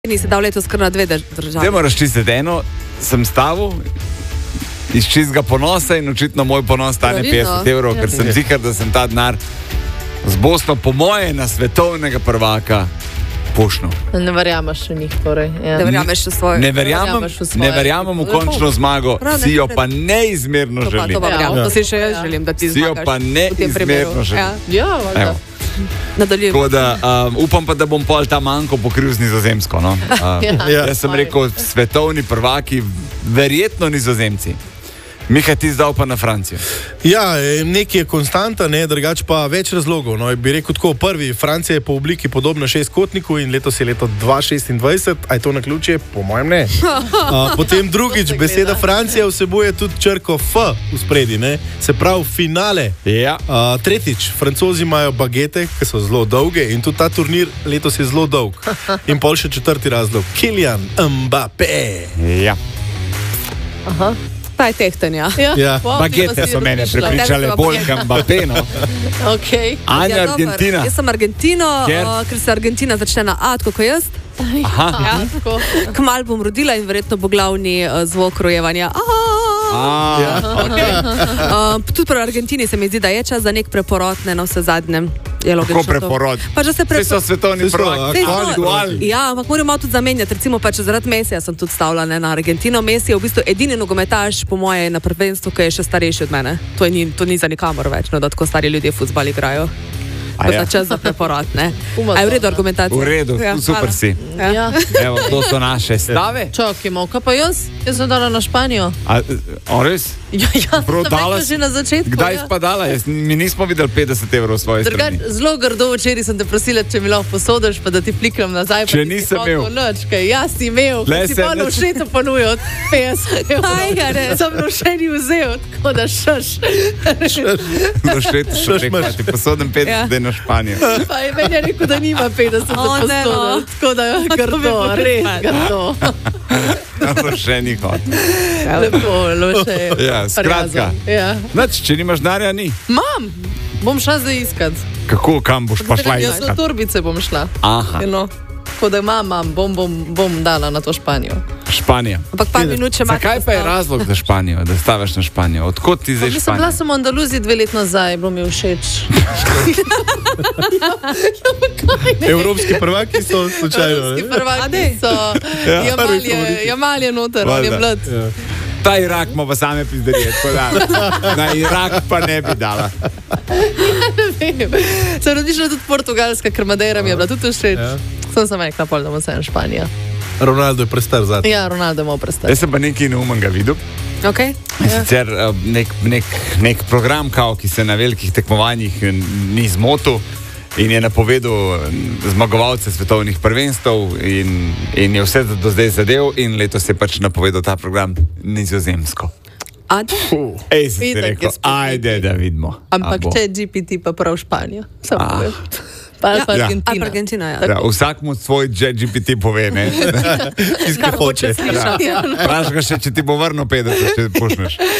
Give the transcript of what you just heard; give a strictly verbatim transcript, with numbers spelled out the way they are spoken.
Nisi dal letos kar na dve državi. Dajmo razčistiti eno, sem stavil iz čistega ponosa in očitno moj ponos stane petdeset evrov, ker sem zikar, da sem ta denar z Bosno po moje na svetovnega prvaka pušnil. Ne verjameš v njih, torej. Ja. Ne verjameš v svoje. Ne verjamem, ne verjamem v končno zmago, si jo pa neizmerno želim. To pa, to pa ja, to si še jaz želim, da ti zmagaš. Si jo pa neizmerno želim. Ja, ja nadaljujem. Tako da um, upam pa, da bom pol ta manjko pokril z Nizozemsko. No? Uh, ja. Jaz sem rekel, svetovni prvaki, verjetno Nizozemci. Miha, ti zdal pa na Francijo. Ja, nekaj je konstanta, ne, drugač pa več razlogov. No, bi rekel tako, prvi, Francija je po obliki podobna šestkotniku in letos je leto dva tisoč šestindvajset, a je to na ključje? Po mojem ne. A, potem drugič, beseda Francija vsebuje tudi črko F v spredi, ne, se pravi finale. Ja. A, tretjič, Francozi imajo bagete, ki so zelo dolge in tudi ta turnir letos je zelo dolg. In pol še četrti razlog, Kylian Mbappé. Ja. Aha. Ta je tehtanja. Ja. Ja. Wow, Bagete so mene prepričale bolj kam Mbappé, no. Okay. Anja, Ja, Argentina. Jaz sem Argentino, Ker? uh, ker se Argentina začne na A, tako kot jaz. Aha. Ja, tako. Kmalu bom rodila in verjetno bo glavni uh, zvok rojevanja. A, Ja. okay. Uh, tudi pri Argentini se mi zdi, da je čas za nek preporod, ne na vse zadnje. Kako preporod? Pa, že se Vsi so preporod. svetovni Vsi so prvaki. Saj so- Aktualni. Ja, ampak moramo tudi zamenjati. Recimo, pa če zaradi Mesija sem tudi stavila ne, na Argentino. Messi je v bistvu edini nogometaš, po moje, na prvenstvu, ki je še starejši od mene. To, je ni, to ni za nikamor več, no, da tako stari ljudje fuzbal igrajo. A Ko ja. za čas za preporod, ne. Uma A je v redu dobro. argumentacija? V redu, super hvala. si. Ja. Evo, to so naše stave. Čakajmo, kaj pa jaz? Jaz sem dala na Španijo. A, a res? Ja, ja, Prav sem dala rekla si- že na začetku. Kdaj ja. si pa dala? Jaz, mi nismo videli petdeset evrov v svoje Drugač, strani. zelo grdo včeraj sem te prosila, če mi lahko posodiš, pa da ti pliknem nazaj. Če pa ti nisem hotel imel. Nič, kaj jaz si imel, Tle si se pa nič- v šetu ponujal petdeset evrov. Aj, ja, res. Sem še ni vzel, tako da šš. Do šet, Šoš šoš imaš. ti posodem petdeset, Ja. da je na Španijo. Pa je meni je rekel, da nima petdeset O, za ne, no. posodil, tako da je grdo, bi bilo res res. grdo. To še ni hod. Lepo, loše. Ja, skratka. Ja. Nač, če nimaš denarja, ni. Mam, bom šla zdaj iskat. Kako, kam boš pa šla Jaz na iskat? torbice bom šla. Aha, No. Tako da imam, imam, bom, bom, bom dala na to Španijo. Španija. Ampak par minut še imate. Zakaj pa je razlog za Španijo, da staviš na Španijo? Odkot ti zdaj Mislim, bila Španija? sem v Andaluziji dve let nazaj, bilo mi je všeč. Evropski prvaki so slučajno. Evropski ne? prvaki so jamalje, jamalje noter, on je Valjda. mlad. Ja. Ta Irak ima pa same pizderije, tako da na Irak pa ne bi dala. Sem razmišljala tudi Portugalska, ker Madeira mi je bila tudi všeč. Ja. Sem sem rekla, pol, da bom se en Španija. Ronaldo je prestar zadnji. Ja, Ronaldo ima prestar. Jaz sem pa nekaj neumnega videl. Okay. In sicer uh, nek, nek, nek program, kao, ki se na velikih tekmovanjih eh, ni zmotil in je napovedal zmagovalce svetovnih prvenstev in, in je vse do zdaj zadev in letos je pač napovedal ta program Nizozemsko. Ade? Ej, sem si Itak je rekel, spet ajde, da vidimo. A Ampak bo. če G P T pa prav Španija. Samo Ah. povem. Pa ali pa Ja. Argentina. Ali pa Argentina, ja. Ja, vsak mu svoj G P T pove, ne? Tisti, ki hoče. slišati. Ja. Vprašaj ga še, če ti bo vrnil petdeset, če pušneš.